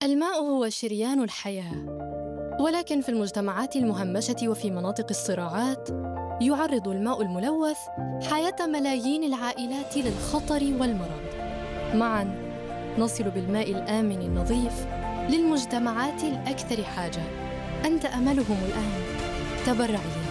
الماء هو شريان الحياة، ولكن في المجتمعات المهمشة وفي مناطق الصراعات يعرض الماء الملوث حياة ملايين العائلات للخطر والمرض. معاً نصل بالماء الآمن النظيف للمجتمعات الأكثر حاجة. أنت أملهم الآن، تبرع لهم.